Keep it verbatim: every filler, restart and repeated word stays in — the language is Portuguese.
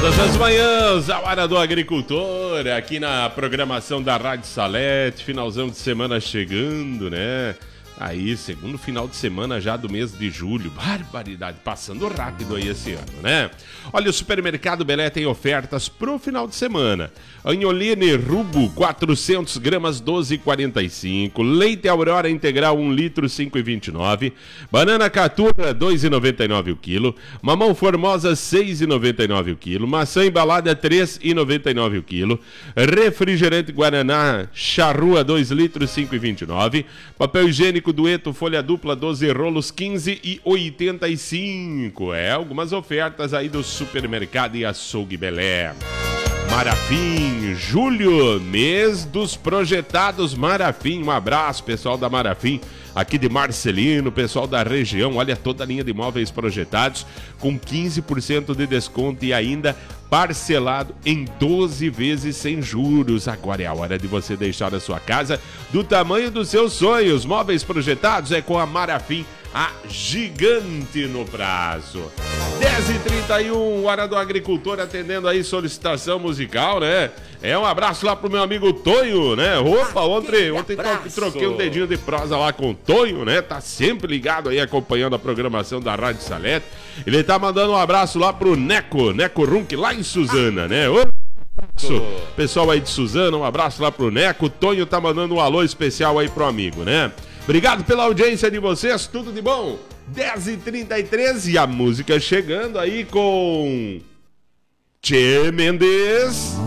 Todas as manhãs, a hora do agricultor, aqui na programação da Rádio Salete, finalzão de semana chegando, né? Aí, segundo final de semana já do mês de julho, barbaridade, passando rápido aí esse ano, né? Olha, o Supermercado Belé tem ofertas pro final de semana. Anholine Rubo, quatrocentos gramas, doze reais e quarenta e cinco. Leite Aurora Integral, um litro, cinco reais e vinte e nove. Banana Caturra, dois reais e noventa e nove o quilo. Mamão Formosa, seis reais e noventa e nove o quilo. Maçã embalada, três reais e noventa e nove o quilo. Refrigerante Guaraná Charrua, dois litros, cinco reais e vinte e nove. Papel higiênico Dueto Folha Dupla, doze rolos, quinze reais e oitenta e cinco. É, algumas ofertas aí do Supermercado e Açougue Belé. Marafim, julho, mês dos projetados Marafim. Um abraço, pessoal da Marafim, aqui de Marcelino, pessoal da região. Olha, toda a linha de imóveis projetados com quinze por cento de desconto e ainda parcelado em doze vezes sem juros. Agora é a hora de você deixar a sua casa do tamanho dos seus sonhos. Móveis projetados é com a Marafim, a gigante no prazo. dez e trinta e um, hora do agricultor, atendendo aí solicitação musical, né? É, um abraço lá pro meu amigo Tonho, né? Opa, ontem, ontem troquei um dedinho de prosa lá com o Tonho, né? Tá sempre ligado aí, acompanhando a programação da Rádio Salete. Ele tá mandando um abraço lá pro Neco, Neco Runk, lá em Suzana, né? Ô, pessoal aí de Suzana, um abraço lá pro Neco. O Tonho tá mandando um alô especial aí pro amigo, né? Obrigado pela audiência de vocês, tudo de bom? dez e trinta e três e a música chegando aí com Tchê Mendes.